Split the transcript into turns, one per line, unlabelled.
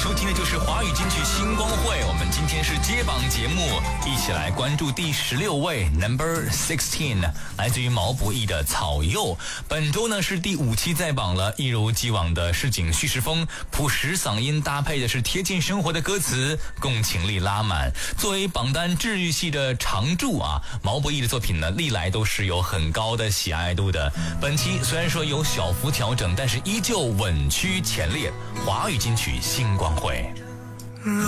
收听的就是华语金曲星光会，我们今天是接榜节目，一起来关注第16位 Number 16， 来自于毛不易的《草柚》。本周呢是第5期在榜了，一如既往的市井叙事风，朴实嗓音搭配的是贴近生活的歌词，共情力拉满。作为榜单治愈系的常驻啊，毛不易的作品呢历来都是有很高的喜爱度的。本期虽然说有小幅调整，但是依旧稳居前列。华语金曲星光会。